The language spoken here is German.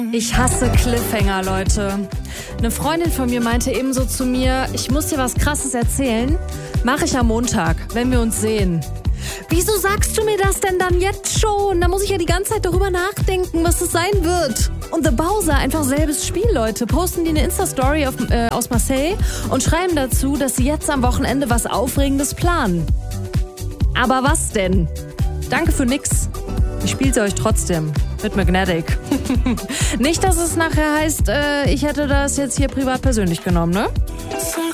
Ich hasse Cliffhanger, Leute. Eine Freundin von mir meinte ebenso zu mir, ich muss dir was Krasses erzählen. Mache ich am Montag, wenn wir uns sehen. Wieso sagst du mir das denn dann jetzt schon? Da muss ich ja die ganze Zeit darüber nachdenken, was es sein wird. Und The Bowser, einfach selbes Spiel, Leute. Posten die eine Insta-Story aus Marseille und schreiben dazu, dass sie jetzt am Wochenende was Aufregendes planen. Aber was denn? Danke für nix. Ich spiel's euch trotzdem. Mit Magnetic. Nicht, dass es nachher heißt, ich hätte das jetzt hier privat persönlich genommen, ne?